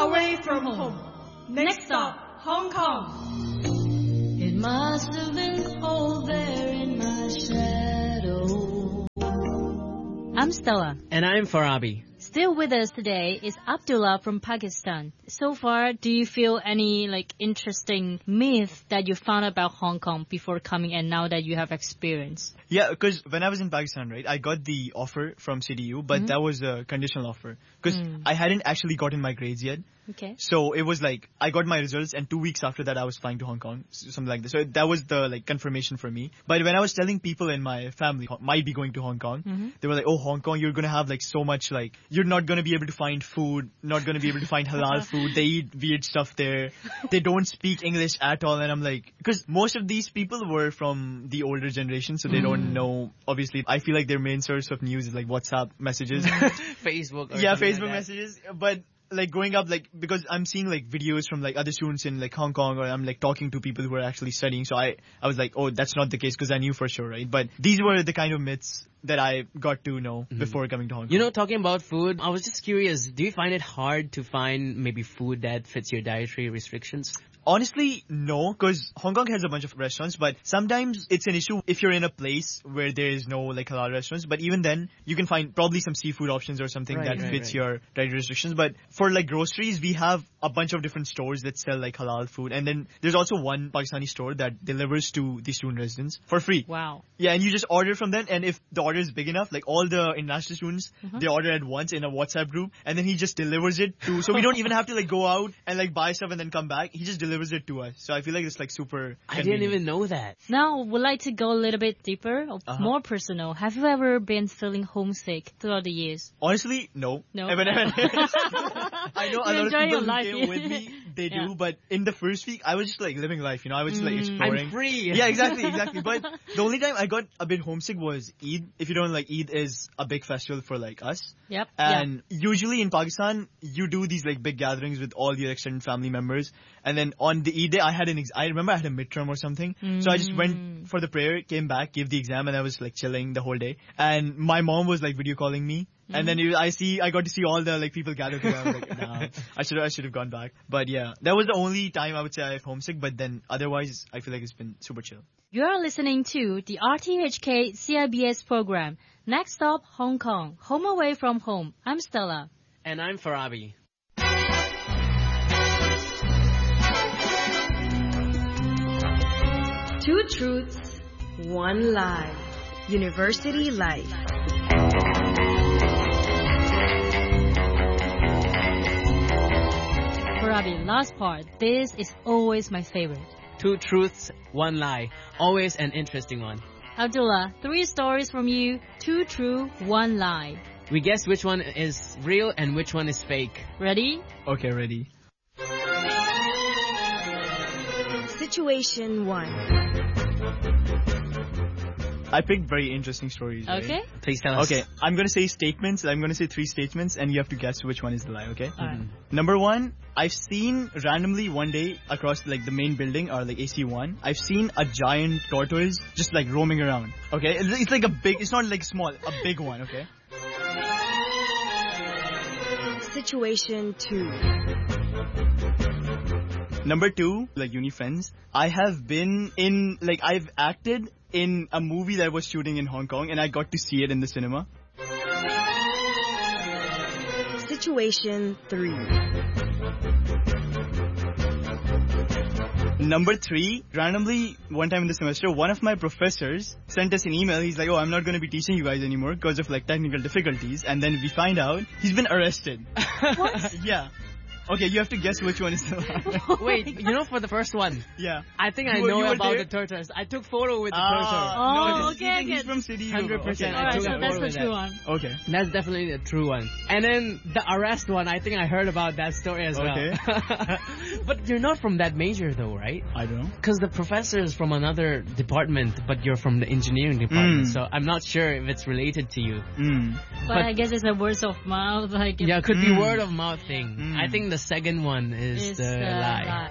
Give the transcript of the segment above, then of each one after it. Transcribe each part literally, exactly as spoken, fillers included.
away from home. Next stop, Hong Kong. It must have been cold there in my shadow. I'm Stella. And I'm Farabi. Still with us today is Abdullah from Pakistan. So far, do you feel any like interesting myth that you found about Hong Kong before coming and now that you have experience? Yeah, because when I was in Pakistan, right, I got the offer from C D U, but mm-hmm. that was a conditional offer. Because mm. I hadn't actually gotten my grades yet. Okay. So it was like, I got my results and two weeks after that I was flying to Hong Kong, something like this. So that was the like confirmation for me. But when I was telling people in my family might be going to Hong Kong, mm-hmm. they were like, oh, Hong Kong, you're going to have like so much like, you're not going to be able to find food, not going to be able to find halal food. They eat weird stuff there. They don't speak English at all. And I'm like, because most of these people were from the older generation, so they mm. don't know. Obviously, I feel like their main source of news is like WhatsApp messages. Facebook. Or yeah, Facebook like messages. But like growing up, like, because I'm seeing like videos from like other students in like Hong Kong, or I'm like talking to people who are actually studying. So I, I was like, oh, that's not the case, because I knew for sure, right? But these were the kind of myths that I got to know mm-hmm. before coming to Hong Kong. You know, talking about food, I was just curious, do you find it hard to find maybe food that fits your dietary restrictions? Honestly, no, because Hong Kong has a bunch of restaurants, but sometimes it's an issue if you're in a place where there is no like halal restaurants. But even then, you can find probably some seafood options or something right, that right, fits right. your dietary restrictions. But for like groceries, we have a bunch of different stores that sell like halal food. And then there's also one Pakistani store that delivers to the student residents for free. Wow. Yeah, and you just order from them. And if the order is big enough, like all the international students, mm-hmm. they order at once in a WhatsApp group. And then he just delivers it to, so we don't even have to like go out and like buy stuff and then come back. He just delivers it to us. So I feel like it's like super I convenient. Didn't even know that. Now, would like to go a little bit deeper, uh-huh. more personal. Have you ever been feeling homesick throughout the years? Honestly, no. No. I, mean, I know a lot of people who life. came with me, they yeah. do. But in the first week, I was just like living life, you know. I was just like exploring. I'm free. Yeah, exactly, exactly. But the only time I got a bit homesick was Eid. If you don't like, Eid is a big festival for like us. Yep. And yep. usually in Pakistan, you do these like big gatherings with all your extended family members. And then on the Eid day, I had an ex- I remember I had a midterm or something. Mm. So I just went for the prayer, came back, gave the exam, and I was like chilling the whole day. And my mom was like video calling me. Mm. And then it, I see, I got to see all the like people gathered together. I was like, nah, I should I should have gone back. But yeah, that was the only time I would say I have homesick. But then otherwise, I feel like it's been super chill. You are listening to the R T H K C I B S program. Next stop, Hong Kong. Home away from home. I'm Stella. And I'm Farabi. Two truths, one lie. University life. Farabi, last part. This is always my favorite. Two truths, one lie. Always an interesting one. Abdullah, three stories from you. Two true, one lie. We guess which one is real and which one is fake. Ready? Okay, ready. Situation one. I picked very interesting stories. Right? Okay. Please tell us. Okay, I'm going to say statements. I'm going to say three statements and you have to guess which one is the lie, okay? All right. Number one, I've seen randomly one day across like the main building or like A C one, I've seen a giant tortoise just like roaming around. Okay? It's, it's like a big, it's not like small, a big one, okay? Situation two. Number two, like uni friends, I have been in, like I've acted in a movie that was shooting in Hong Kong and I got to see it in the cinema. Situation three. Number three, randomly, one time in the semester, one of my professors sent us an email. He's like, oh, I'm not going to be teaching you guys anymore because of like technical difficulties. And then we find out he's been arrested. What? Yeah. Okay, you have to guess which one is the lie. Wait, you know, for the first one, yeah, I think I you, know you about there? the tortoise. I took photo with the ah, tortoise. Oh, no, okay, he's, he's okay. from City. one hundred percent. Okay. Alright, so I that's the that. true one. Okay. That's definitely the true one. And then the arrest one, I think I heard about that story as okay. well. But you're not from that major though, right? I don't know. Because the professor is from another department, but you're from the engineering department. Mm. So I'm not sure if it's related to you. Mm. But, But I guess it's a word of mouth. Like Yeah, it could Mm. be word of mouth thing. Mm. I think the second one is it's, the uh, lie. lie.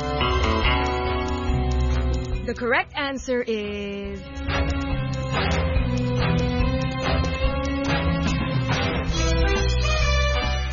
The correct answer is...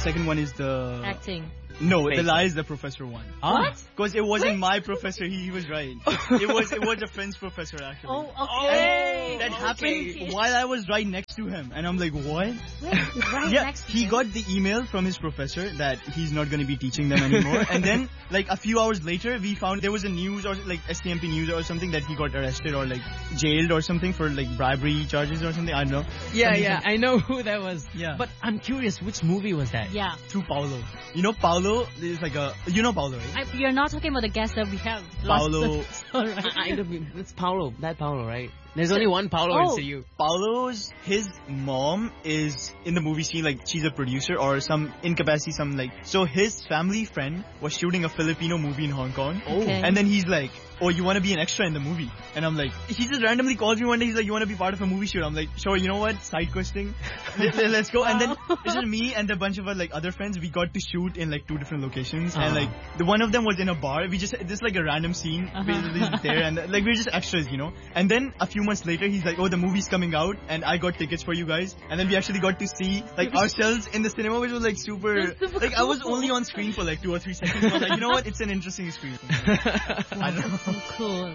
second one is the Acting. No, Fake. the lie is the professor one. Ah. Because it wasn't my professor. He, he was right. It was it was a friend's professor actually. Oh, okay. That happened Okay. while I was right next to him, and I'm like, what? Wait, right Yeah, next to he him? got the email from his professor that he's not going to be teaching them anymore. And then, like a few hours later, we found there was a news or like S T M P news or something that he got arrested or like jailed or something for like bribery charges or something. I don't know. Yeah, Something yeah, like- I know who that was. Yeah. But I'm curious, which movie was that? Yeah. Through Paolo. You know Paolo is like a you know Paolo, right? I, you're not talking about the guest that we have. last Paolo. episode, right? I, I, it's Paolo, that Paolo, right? There's only one Paolo Oh. in C U. Paolo's his mom is in the movie scene, like she's a producer or some incapacity, some like so his family friend was shooting a Filipino movie in Hong Kong. Okay. And then he's like, oh, you want to be an extra in the movie? And I'm like, he just randomly calls me one day. He's like, you want to be part of a movie shoot? I'm like, sure. You know what? Side questing. Let, let- let's go. And then it's just me and a bunch of our like other friends. We got to shoot in like two different locations, and Uh-huh. like the one of them was in a bar. We just this like a random scene. Uh-huh. We were just there, and like we were just extras, you know. And then a few months later, he's like, oh, the movie's coming out, and I got tickets for you guys. And then we actually got to see like ourselves in the cinema, which was like super. That's super Like I was cool. only on screen for like two or three seconds. I was like, you know what? It's an interesting experience. I don't know. So cool.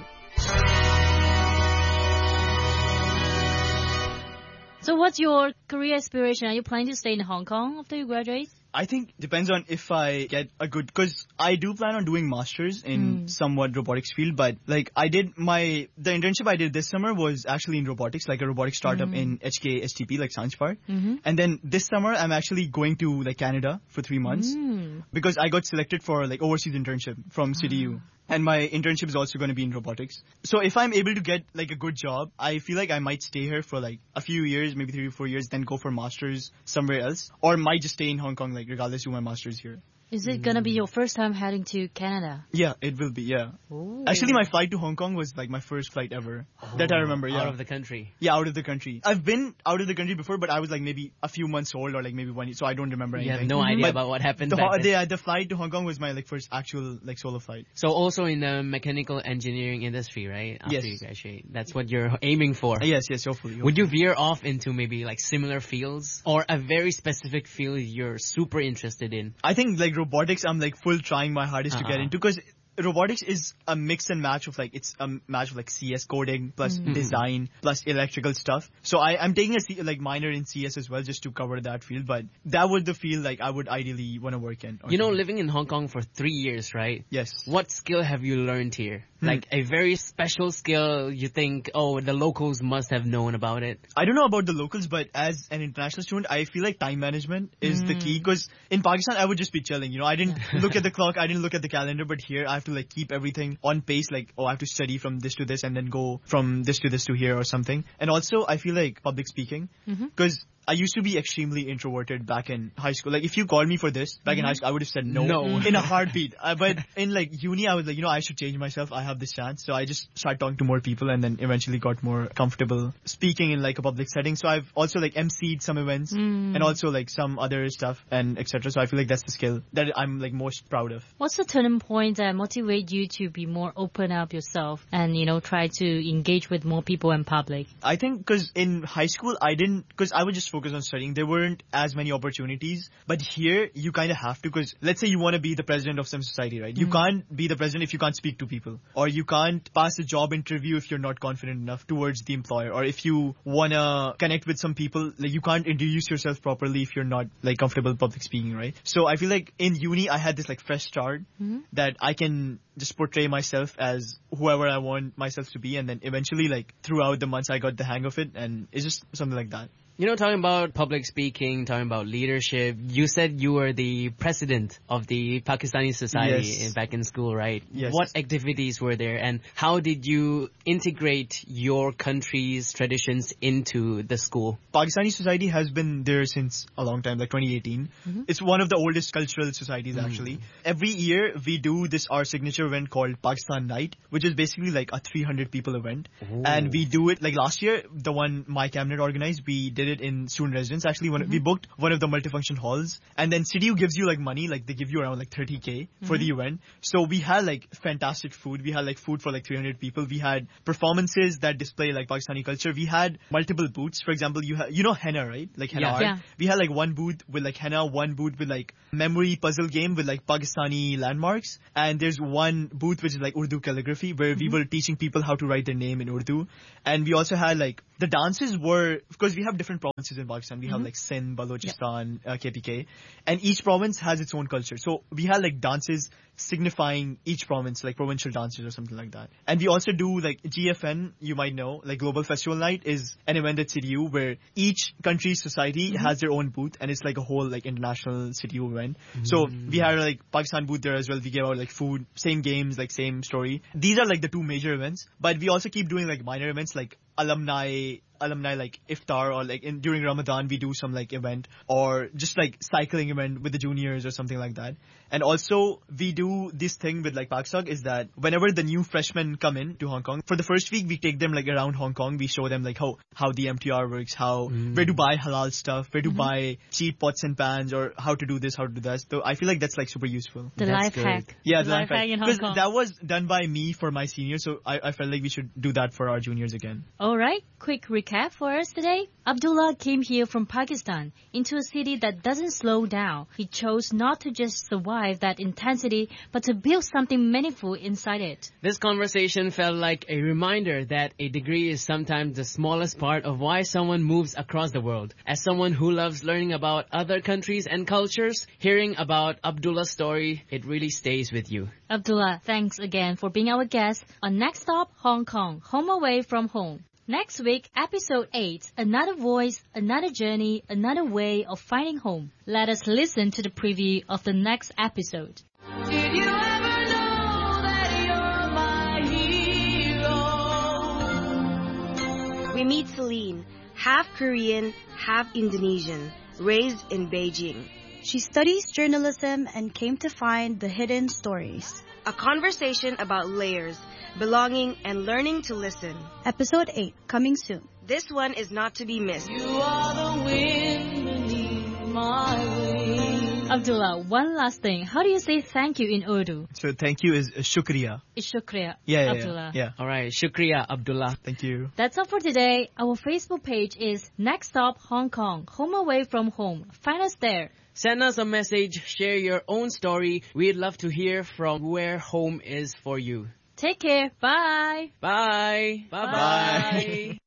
So what's your career aspiration? Are you planning to stay in Hong Kong after you graduate? I think depends on if I get a good, because I do plan on doing masters in Mm. somewhat robotics field, but like I did my, the internship I did this summer was actually in robotics, like a robotics startup in H K S T P, like Science Park. Mm-hmm. And then this summer I'm actually going to like Canada for three months Mm. because I got selected for like overseas internship from C D U. And my internship is also going to be in robotics. So if I'm able to get like a good job, I feel like I might stay here for like a few years, maybe three or four years, then go for masters somewhere else, or might just stay in Hong Kong, like regardless do my masters here. Is it gonna be your first time heading to Canada? Yeah, it will be. Yeah. Ooh. Actually, my flight to Hong Kong was like my first flight ever that I remember. Yeah. Out of the country. yeah, out of the country. I've been out of the country before, but I was like maybe a few months old or like maybe one year, so I don't remember You anything. have no idea But about what happened the, back ho- then. the, uh, the flight to Hong Kong was my like first actual like solo flight. So also in the mechanical engineering industry, right? After Yes. you graduate. That's what you're aiming for. Uh, yes, yes, hopefully. Would you veer off into maybe like similar fields or a very specific field you're super interested in? I think like robotics, I'm like full trying my hardest to get Uh-uh. into because robotics is a mix and match of like it's a match of like C S coding plus Mm-hmm. design plus electrical stuff. So I I'm taking a C, like minor in C S as well just to cover that field. But that would the field like I would ideally want to work in. or You know, something. living in Hong Kong for three years, right? Yes. What skill have you learned here? Hmm. Like a very special skill you think, oh, the locals must have known about it. I don't know about the locals, but as an international student, I feel like time management is the key. Because in Pakistan, I would just be chilling. You know, I didn't look at the clock, I didn't look at the calendar, but here I have to like keep everything on pace. Like, oh, I have to study from this to this, and then go from this to this to here or something. And also, I feel like public speaking, because I used to be extremely introverted back in high school. Like, if you called me for this back in high school, I would have said no, No. in a heartbeat. Uh, but in like uni, I was like, you know, I should change myself. I have this chance. So I just started talking to more people and then eventually got more comfortable speaking in like a public setting. So I've also like emceed some events and also like some other stuff and et cetera. So I feel like that's the skill that I'm like most proud of. What's the turning point that motivate you to be more open up yourself and, you know, try to engage with more people in public? I think because in high school, I didn't, because I would just focus on studying. There weren't as many opportunities. But here, you kind of have to, because let's say you want to be the president of some society, right? You can't be the president if you can't speak to people. Or you can't pass a job interview if you're not confident enough towards the employer. Or if you want to connect with some people, like you can't introduce yourself properly if you're not like comfortable public speaking, right? So I feel like in uni, I had this like fresh start that I can just portray myself as whoever I want myself to be. And then eventually, like throughout the months, I got the hang of it. And it's just something like that. You know, talking about public speaking, talking about leadership, you said you were the president of the Pakistani Society Yes. in, back in school, right? Yes. What activities were there and how did you integrate your country's traditions into the school? Pakistani Society has been there since a long time, like twenty eighteen. It's one of the oldest cultural societies actually. Every year we do this our signature event called Pakistan Night, which is basically like a three hundred people event. And we do it like last year, the one my cabinet organized, we did did it in student residence. Actually, when we booked one of the multifunction halls, and then C D U gives you like money, like they give you around like thirty K for the event. So we had like fantastic food. We had like food for like three hundred people. We had performances that display like Pakistani culture. We had multiple booths. For example, you ha- you know henna, right? Like henna Yeah. art. Yeah. We had like one booth with like henna, one booth with like memory puzzle game with like Pakistani landmarks, and there's one booth which is like Urdu calligraphy where we were teaching people how to write their name in Urdu. And we also had like the dances were, because we have different provinces in Pakistan. We have like Sindh, Balochistan, uh, K P K, and each province has its own culture. So we had like dances signifying each province, like provincial dances or something like that. And we also do like G F N, you might know, like Global Festival Night is an event at C D U where each country's society has their own booth, and it's like a whole like international C D U event. So we had like Pakistan booth there as well. We gave out like food, same games, like same story. These are like the two major events, but we also keep doing like minor events like alumni alumni like iftar, or like in during Ramadan we do some like event, or just like cycling event with the juniors or something like that. And also we do this thing with like Paksag is that whenever the new freshmen come in to Hong Kong, for the first week we take them like around Hong Kong. We show them like how how the M T R works, how where to buy halal stuff, where to buy cheap pots and pans, or how to do this, how to do that. So I feel like that's like super useful. The That's life good. hack. Yeah, the the life hack in Hong because Kong. that was done by me for my seniors, so I, I felt like we should do that for our juniors again. All right, quick recap for us today. Abdullah came here from Pakistan into a city that doesn't slow down. He chose not to just survive that intensity, but to build something meaningful inside it. This conversation felt like a reminder that a degree is sometimes the smallest part of why someone moves across the world. As someone who loves learning about other countries and cultures, hearing about Abdullah's story, it really stays with you. Abdullah, thanks again for being our guest on Next Stop Hong Kong, Home Away from Home. Next week, episode eight, another voice, another journey, another way of finding home. Let us listen to the preview of the next episode. Did you ever know that you're my hero? We meet Celine, half Korean, half Indonesian, raised in Beijing. She studies journalism and came to find the hidden stories. A conversation about layers, belonging, and learning to listen. Episode eight, coming soon. This one is not to be missed. You are the wind beneath my wings. Abdullah, one last thing. How do you say thank you in Urdu? So thank you is uh, shukriya. It's shukriya, Yeah, yeah, Abdullah. yeah. yeah. All right, shukriya, Abdullah. Thank you. That's all for today. Our Facebook page is Next Stop Hong Kong, Home Away from Home. Find us there. Send us a message, share your own story. We'd love to hear from where home is for you. Take care. Bye. Bye. Bye-bye. Bye.